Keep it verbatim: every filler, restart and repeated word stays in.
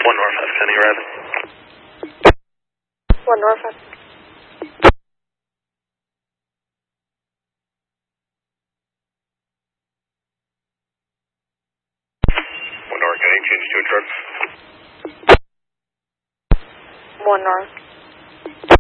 One north, F ten, red. One north, F ten. One north, getting change to a truck. One north.